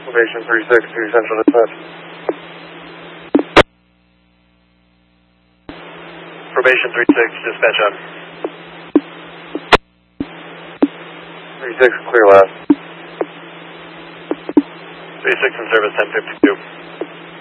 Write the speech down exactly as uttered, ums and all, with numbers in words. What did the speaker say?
Formation three six to Central Dispatch. Formation three six, dispatch on. three six, clear last. three six in service, ten fifty-two.